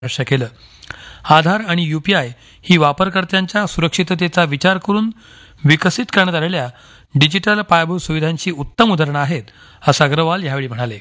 स्पष्ट केलं. आधार आणि UPI ही वापरकर्त्यांच्या सुरक्षिततेचा विचार करून विकसित करण्यात आलेल्या डिजिटल पायाभूत सुविधांची उत्तम उदाहरणं आहेत, असं अग्रवाल यावेळी म्हणाले.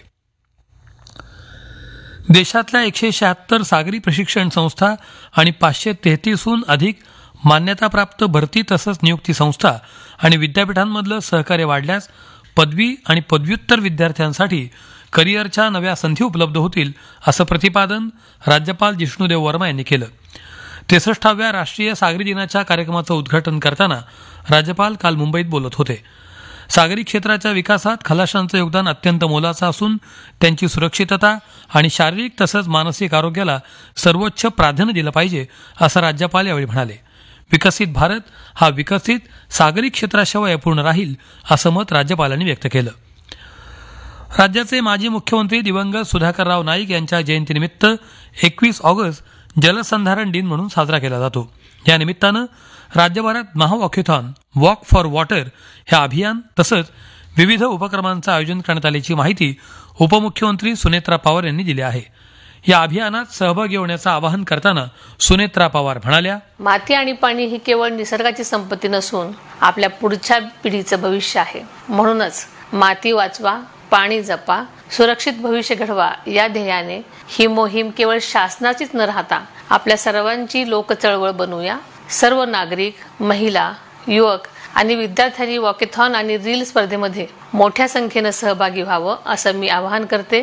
देशातल्या 176 सागरी प्रशिक्षण संस्था आणि 533हून अधिक मान्यताप्राप्त भरती तसंच नियुक्ती संस्था आणि विद्यापीठांमधलं सहकार्य वाढल्यास पदवी आणि पदव्युत्तर विद्यार्थ्यांसाठी करिअरच्या नव्या संधी उपलब्ध होतील, असं प्रतिपादन राज्यपाल जिष्णुदेव वर्मा यांनी केलं. 63व्या राष्ट्रीय सागरी दिनाच्या कार्यक्रमाचं उद्घाटन करताना राज्यपाल काल मुंबईत बोलत होते. सागरी क्षेत्राच्या विकासात खलाशांचं योगदान अत्यंत मोलाचं असून त्यांची सुरक्षितता आणि शारीरिक तसंच मानसिक आरोग्याला सर्वोच्च प्राधान्य दिलं पाहिजे, असं राज्यपाल यावेळी म्हणाले. विकसित भारत हा विकसित सागरी क्षेत्राशिवाय अपूर्ण राहील, असं मत राज्यपालांनी व्यक्त केलं. राज्याचे माजी मुख्यमंत्री दिवंगत सुधाकरराव नाईक यांच्या जयंतीनिमित्त 21 ऑगस्ट जलसंधारण दिन म्हणून साजरा केला जातो. या निमित्तानं राज्यभरात महावॉकेथॉन, वॉक फॉर वॉटर हे अभियान तसंच विविध उपक्रमांचं आयोजन करण्यात आल्याची माहिती उपमुख्यमंत्री सुनेत्रा पवार यांनी दिली आहे. या अभियानात सहभागी होण्याचं आवाहन करताना सुनेत्रा पवार म्हणाल्या, माती आणि पाणी ही केवळ निसर्गाची संपत्ती नसून आपल्या पुढच्या पिढीचं भविष्य आहे. म्हणूनच माती वाचवा, पाणी जपा, सुरक्षित भविष्य घडवा या ध्येयाने ही मोहीम केवळ शासनाचीच न राहता आपल्या सर्वांची लोकचळवळ बनवूया. सर्व नागरिक, महिला, युवक आणि विद्यार्थ्यांनी वॉकेथॉन आणि रील स्पर्धेमध्ये मोठ्या संख्येनं सहभागी व्हावं, असं मी आवाहन करते.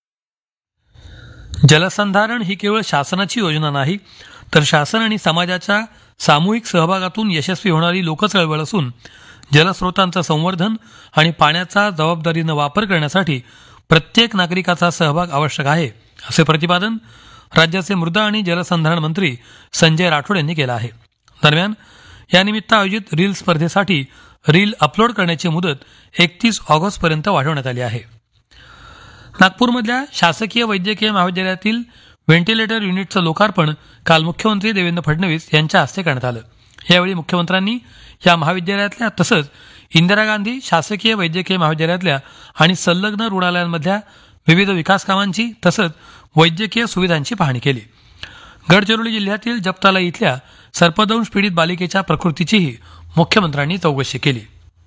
जलसंधारण ही केवळ शासनाची योजना नाही, तर शासन आणि समाजाच्या सामूहिक सहभागातून यशस्वी होणारी लोकचळवळ असून जलस्रोतांचं संवर्धन आणि पाण्याचा जबाबदारीनं वापर करण्यासाठी प्रत्येक नागरिकाचा सहभाग आवश्यक आहे, असे प्रतिपादन राज्याचे मृदा आणि जलसंधारण मंत्री संजय राठोड यांनी केलं आहे. दरम्यान यानिमित्त आयोजित रील स्पर्धेसाठी रील अपलोड करण्याची मुदत 31 ऑगस्टपर्यंत वाढवण्यात आली आहे. नागपूरमधल्या शासकीय वैद्यकीय महाविद्यालयातील व्हेंटिलेटर युनिटचं लोकार्पण काल मुख्यमंत्री देवेंद्र फडणवीस यांच्या हस्ते करण्यात आलं. यावेळी मुख्यमंत्र्यांनी या महाविद्यालयातल्या तसंच इंदिरा गांधी शासकीय वैद्यकीय महाविद्यालयातल्या आणि संलग्न रुग्णालयांमधल्या विविध विकास कामांची तसंच वैद्यकीय सुविधांची पाहणी केली. गडचिरोली जिल्ह्यातील जपताला इथल्या सर्पदंश पीडित बालिकेच्या प्रकृतीचीही मुख्यमंत्र्यांनी चौकशी केली.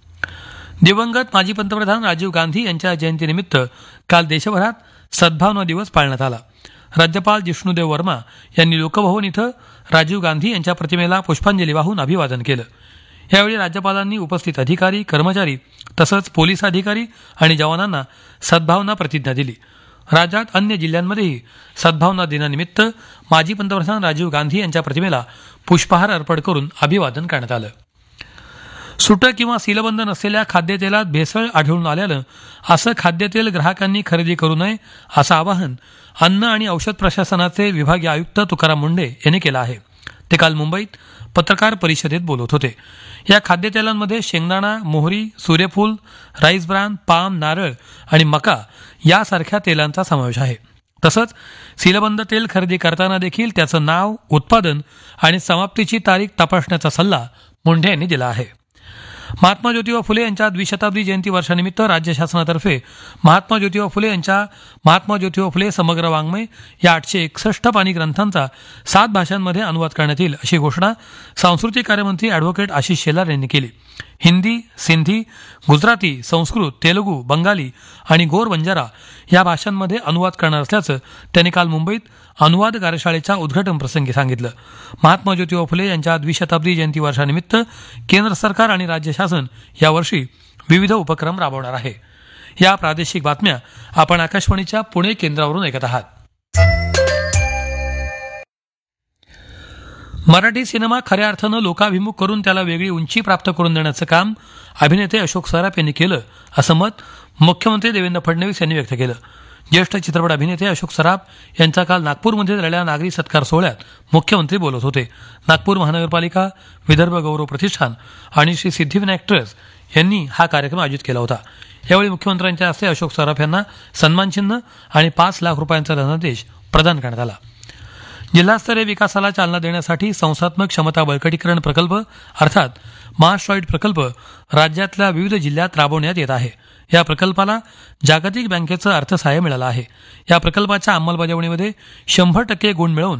दिवंगत माजी पंतप्रधान राजीव गांधी यांच्या जयंतीनिमित्त काल देशभरात सद्भावना दिवस पाळण्यात आला. राज्यपाल जिष्णुदेव वर्मा यांनी लोकभवन इथं राजीव गांधी यांच्या प्रतिमेला पुष्पांजली वाहून अभिवादन केलं. यावेळी राज्यपालांनी उपस्थित अधिकारी, कर्मचारी तसंच पोलीस अधिकारी आणि जवानांना सद्भावना प्रतिज्ञा दिली. राज्यात अन्य जिल्ह्यांमध्येही सद्भावना दिनानिमित्त माजी पंतप्रधान राजीव गांधी यांच्या प्रतिमेला पुष्पहार अर्पण करून अभिवादन करण्यात आलं. सुटं किंवा सीलबंद नसलेल्या खाद्यतेलात भेसळ आढळून आल्यानं असं खाद्यतेल ग्राहकांनी खरेदी करू नये, असं आवाहन अन्न आणि औषध प्रशासनाचे विभागीय आयुक्त तुकाराम मुंढे यांनी केलं आहे. ते काल मुंबईत पत्रकार परिषदेत बोलत होते. या खाद्यतेलांमध्ये शेंगदाणा, मोहरी, सूर्यफूल, राईस ब्रान, पाम, नारळ आणि मका यासारख्या तेलांचा समावेश आहे. तसंच सीलबंद तेल खरेदी करताना देखील त्याचं नाव, उत्पादन आणि समाप्तीची तारीख तपासण्याचा सल्ला मुंढे यांनी दिला आहे. महात्मा ज्योतिबा फुले यांच्या द्विशताब्दी जयंती वर्षानिमित्त राज्य शासनातर्फे महात्मा ज्योतिबा फुले यांच्या महात्मा ज्योतिबा फुले समग्र वाङ्मय या 861 पानी ग्रंथांचा 7 भाषांमध्ये अनुवाद करण्यात येईल, अशी घोषणा सांस्कृतिक कार्यमंत्री अॅडव्होकेट आशिष शेलार यांनी केली. हिंदी, सिंधी, गुजराती, संस्कृत, तेलुगू, बंगाली आणि गोर बंजारा या भाषांमध्ये अनुवाद करणार असल्याचं त्यांनी काल मुंबईत अनुवाद कार्यशाळेच्या उद्घाटन प्रसंगी सांगितलं. महात्मा ज्योतिबा फुले यांच्या द्विशताब्दी जयंती वर्षानिमित्त केंद्र सरकार आणि राज्य शासन यावर्षी विविध उपक्रम राबवणार आहे. या प्रादेशिक बातम्या आपण आकाशवाणीच्या पुणे केंद्रावरून ऐकत आहात. मराठी सिनेमा खऱ्या अर्थानं लोकाभिमुख करून त्याला वेगळी उंची प्राप्त करून देण्याचं काम अभिनेते अशोक सराफ यांनी केलं, असं मत मुख्यमंत्री देवेंद्र फडणवीस यांनी व्यक्त केलं. ज्येष्ठ चित्रपट अभिनेते अशोक सराफ यांचा काल नागपूरमध्ये झालेल्या नागरी सत्कार सोहळ्यात मुख्यमंत्री बोलत होते. नागपूर महानगरपालिका, विदर्भ गौरव प्रतिष्ठान आणि श्री सिद्धिविनायक ट्रस्ट यांनी हा कार्यक्रम आयोजित केला होता. यावेळी मुख्यमंत्र्यांच्या हस्ते अशोक सराफ यांना सन्मानचिन्ह आणि 5 लाख रुपयांचा धनादेश प्रदान करण्यात आला. जिल्हास्तरीय विकासाला चालना देण्यासाठी संस्थात्मक क्षमता बळकटीकरण प्रकल्प अर्थात मार्शॉईड प्रकल्प राज्यातल्या विविध जिल्ह्यात राबवण्यात येत आहे. या प्रकल्पाला जागतिक बँकेचं अर्थसहाय्य मिळालं आहे. या प्रकल्पाच्या अंमलबजावणीमध्ये 100% गुण मिळवून